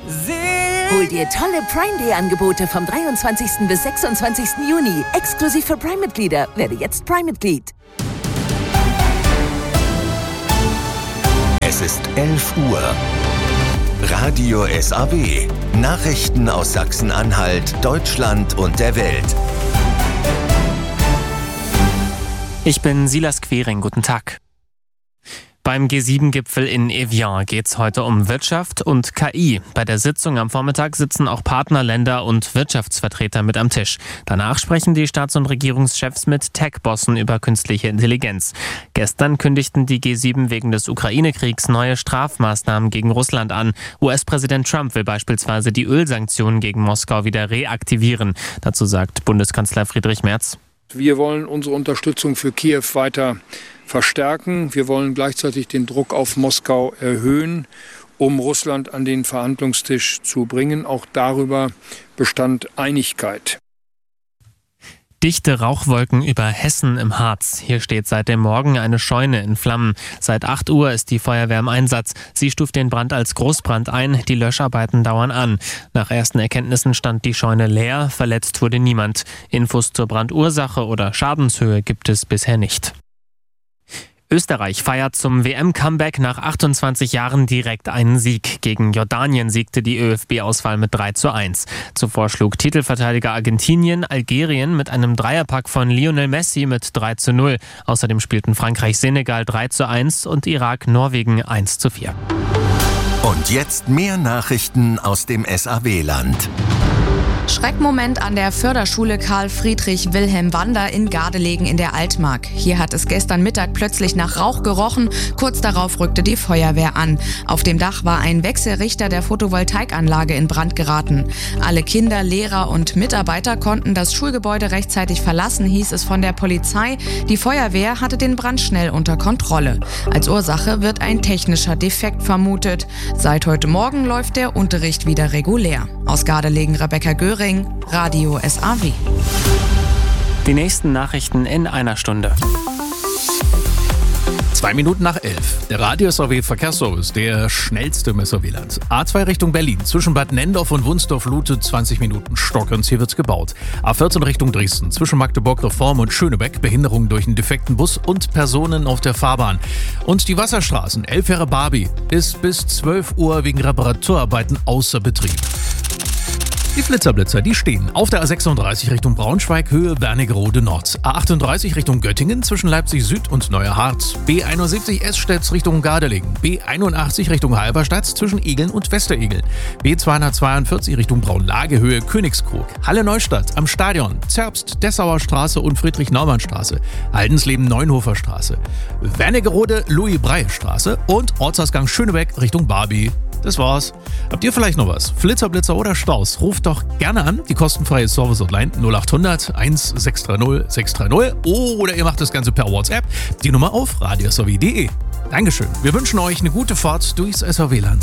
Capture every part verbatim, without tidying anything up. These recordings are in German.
Hol dir tolle Prime Day Angebote vom dreiundzwanzigsten bis sechsundzwanzigsten Juni. Exklusiv für Prime-Mitglieder. Werde jetzt Prime-Mitglied. Es ist elf Uhr. Radio S A W. Nachrichten aus Sachsen-Anhalt, Deutschland und der Welt. Ich bin Silas Quering. Guten Tag. Beim G sieben Gipfel in Evian geht es heute um Wirtschaft und K I. Bei der Sitzung am Vormittag sitzen auch Partnerländer und Wirtschaftsvertreter mit am Tisch. Danach sprechen die Staats- und Regierungschefs mit Tech-Bossen über künstliche Intelligenz. Gestern kündigten die G sieben wegen des Ukraine-Kriegs neue Strafmaßnahmen gegen Russland an. U S-Präsident Trump will beispielsweise die Ölsanktionen gegen Moskau wieder reaktivieren. Dazu sagt Bundeskanzler Friedrich Merz: Wir wollen unsere Unterstützung für Kiew weiter verstärken. Wir wollen gleichzeitig den Druck auf Moskau erhöhen, um Russland an den Verhandlungstisch zu bringen. Auch darüber bestand Einigkeit. Dichte Rauchwolken über Hessen im Harz. Hier steht seit dem Morgen eine Scheune in Flammen. Seit acht Uhr ist die Feuerwehr im Einsatz. Sie stuft den Brand als Großbrand ein. Die Löscharbeiten dauern an. Nach ersten Erkenntnissen stand die Scheune leer. Verletzt wurde niemand. Infos zur Brandursache oder Schadenshöhe gibt es bisher nicht. Österreich feiert zum W M-Comeback nach achtundzwanzig Jahren direkt einen Sieg. Gegen Jordanien siegte die ÖFB-Auswahl mit drei zu eins. Zuvor schlug Titelverteidiger Argentinien Algerien mit einem Dreierpack von Lionel Messi mit drei zu null. Außerdem spielten Frankreich Senegal drei zu eins und Irak Norwegen eins zu vier. Und jetzt mehr Nachrichten aus dem S A W-Land. Schreckmoment an der Förderschule Karl Friedrich Wilhelm Wander in Gardelegen in der Altmark. Hier hat es gestern Mittag plötzlich nach Rauch gerochen. Kurz darauf rückte die Feuerwehr an. Auf dem Dach war ein Wechselrichter der Photovoltaikanlage in Brand geraten. Alle Kinder, Lehrer und Mitarbeiter konnten das Schulgebäude rechtzeitig verlassen, hieß es von der Polizei. Die Feuerwehr hatte den Brand schnell unter Kontrolle. Als Ursache wird ein technischer Defekt vermutet. Seit heute Morgen läuft der Unterricht wieder regulär. Aus Gardelegen Rebecca Göring, Radio S A W. Die nächsten Nachrichten in einer Stunde. Zwei Minuten nach elf. Der Radio S A W Verkehrsservice, der schnellste im S A W-Land. A zwei Richtung Berlin. Zwischen Bad Nendorf und Wunsdorf-Lute zwanzig Minuten Stockens. Hier wird's gebaut. A vierzehn Richtung Dresden. Zwischen Magdeburg Reform und Schönebeck. Behinderung durch einen defekten Bus und Personen auf der Fahrbahn. Und die Wasserstraßen. Elfjähre Barbie ist bis zwölf Uhr wegen Reparaturarbeiten außer Betrieb. Die Flitzerblitzer, die stehen auf der A sechsunddreißig Richtung Braunschweig, Höhe Wernigerode Nord. A achtunddreißig Richtung Göttingen zwischen Leipzig Süd und Neuerhardt. B einundsiebzig Esstädt Richtung Gardelegen. B einundachtzig Richtung Halberstadt zwischen Igeln und Westeregeln. B zweihundertzweiundvierzig Richtung Braunlage, Höhe Königskrug. Halle Neustadt am Stadion. Zerbst, Dessauer Straße und Friedrich-Naumann-Straße. Haldensleben Neunhofer Straße. Wernigerode Louis-Breie-Straße und Ortsausgang Schönebeck Richtung Barbie. Das war's. Habt ihr vielleicht noch was? Flitzer, oder Staus? Ruft doch gerne an. Die kostenfreie Service-Hotline null achthundert eins sechs drei null sechs drei null oder ihr macht das Ganze per WhatsApp. Die Nummer auf radio s a w punkt d e. Dankeschön. Wir wünschen euch eine gute Fahrt durchs S A W-Land.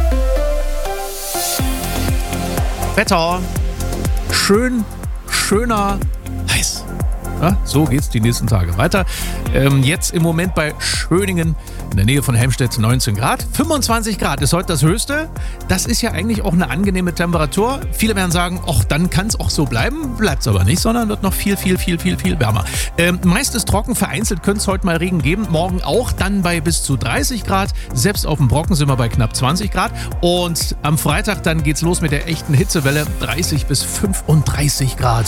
Wetter. Schön, schöner, heiß. Ja, so geht's die nächsten Tage weiter. Ähm, jetzt im Moment bei Schöningen in der Nähe von Helmstedt neunzehn Grad. fünfundzwanzig Grad ist heute das Höchste. Das ist ja eigentlich auch eine angenehme Temperatur. Viele werden sagen, ach, dann kann es auch so bleiben. Bleibt es aber nicht, sondern wird noch viel, viel, viel, viel, viel wärmer. Ähm, meist ist trocken, vereinzelt könnte es heute mal Regen geben. Morgen auch, dann bei bis zu dreißig Grad. Selbst auf dem Brocken sind wir bei knapp zwanzig Grad. Und am Freitag dann geht's los mit der echten Hitzewelle. dreißig bis fünfunddreißig Grad.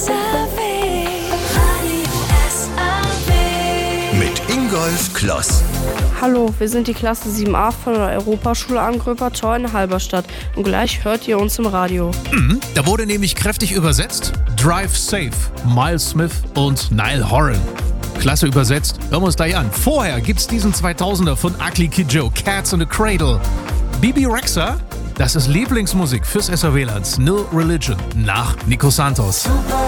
Mit Ingolf Kloss. Hallo, wir sind die Klasse sieben a von der Europaschule am Gröper-Tor in Halberstadt und gleich hört ihr uns im Radio. Mhm, da wurde nämlich kräftig übersetzt Drive Safe, Miles Smith und Niall Horan. Klasse übersetzt, hören wir uns gleich an. Vorher gibt's diesen zweitausender von Ugly Kid Joe, Cats in the Cradle. Bebe Rexha, das ist Lieblingsmusik fürs S A W-Land. No Religion nach Nico Santos.